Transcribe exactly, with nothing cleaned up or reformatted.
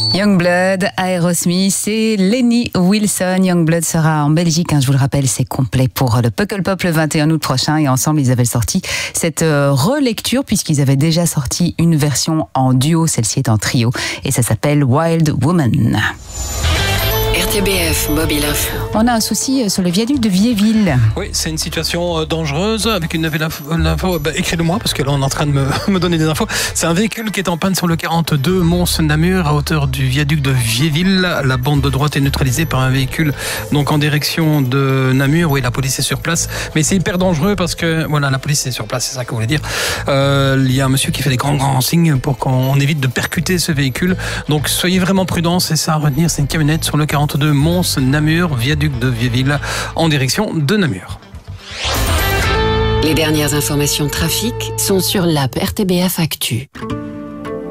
Youngblood, Aerosmith et Lenny Wilson. Youngblood sera en Belgique, hein, je vous le rappelle, c'est complet pour le Pukkelpop le vingt et un août prochain. Et ensemble, ils avaient sorti cette relecture puisqu'ils avaient déjà sorti une version en duo, celle-ci est en trio. Et ça s'appelle Wild Woman. R T B F Mobile Info. On a un souci sur le viaduc de Viéville. Oui, c'est une situation dangereuse. Avec une nouvelle info, bah, écris-le-moi parce que là on est en train de me, me donner des infos. C'est un véhicule qui est en panne sur le quarante-deux Mons-Namur à hauteur du viaduc de Viéville. La bande de droite est neutralisée par un véhicule donc en direction de Namur. Oui, la police est sur place, mais c'est hyper dangereux parce que voilà, la police est sur place, c'est ça que vous voulez dire. Euh, il y a un monsieur qui fait des grands grands signes pour qu'on évite de percuter ce véhicule. Donc soyez vraiment prudents, c'est ça à retenir. C'est une camionnette sur le quarante-deux Mons-Namur, viaduc de Viéville, en direction de Namur. Les dernières informations trafic sont sur l'app R T B F Actu.